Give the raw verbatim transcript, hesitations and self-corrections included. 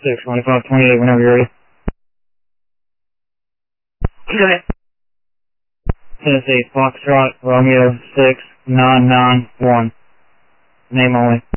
six twenty-five twenty-eight, whenever you're ready. Go ahead. Tennessee, Foxtrot, Romeo six nine nine one. Name only.